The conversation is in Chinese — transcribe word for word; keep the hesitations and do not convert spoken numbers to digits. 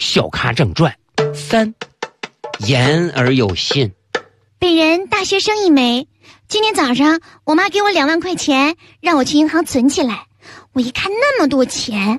小咖正传三，言而有信。 本人大学生一枚，今天早上我妈给我两万块钱，让我去银行存起来。我一看那么多钱，